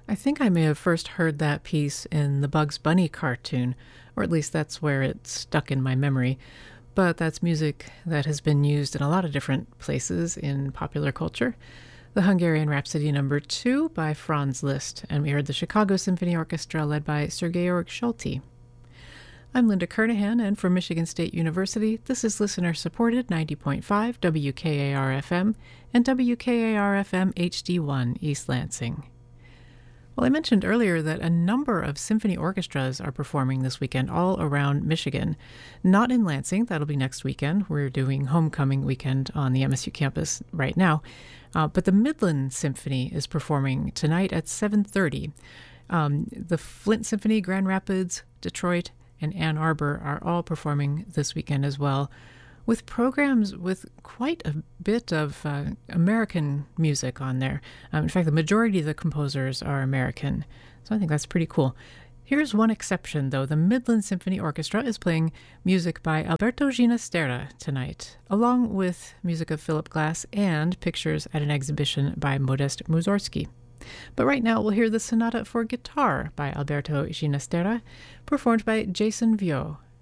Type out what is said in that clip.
I think I may have first heard that piece in the Bugs Bunny cartoon, or at least that's where it stuck in my memory. But that's music that has been used in a lot of different places in popular culture. The Hungarian Rhapsody Number 2 by Franz Liszt, and we heard the Chicago Symphony Orchestra led by Sir Georg Scholti. I'm Linda Kernahan, and from Michigan State University, this is listener-supported 90.5 WKAR-FM and WKAR-FM HD1 East Lansing. Well, I mentioned earlier that a number of symphony orchestras are performing this weekend all around Michigan. Not in Lansing, that'll be next weekend. We're doing homecoming weekend on the MSU campus right now. But the Midland Symphony is performing tonight at 7:30. The Flint Symphony, Grand Rapids, Detroit, and Ann Arbor are all performing this weekend as well, with programs with quite a bit of American music on there. In fact, the majority of the composers are American, so I think that's pretty cool. Here's one exception, though. The Midland Symphony Orchestra is playing music by Alberto Ginastera tonight, along with music of Philip Glass and pictures at an exhibition by Modest Mussorgsky. But right now, we'll hear the Sonata for Guitar by Alberto Ginastera, performed by Jason Viau